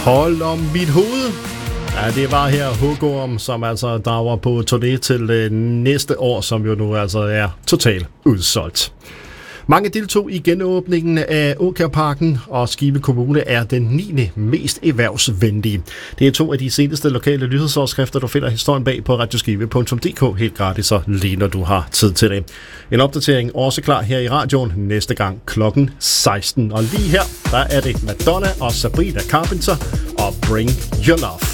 Hold om mit hoved. Ja, det var her Hugorm, som altså drager på turné til næste år, som jo nu altså er totalt udsolgt. Mange deltog i genåbningen af Åkærparken, og Skive Kommune er den 9. mest erhvervsvenlige. Det er 2 af de seneste lokale nyhedsoverskrifter, du finder historien bag på radioskive.dk helt gratis, så lige når du har tid til det. En opdatering også klar her i radioen næste gang klokken 16. Og lige her, der er det Madonna og Sabrina Carpenter og Bring Your Love.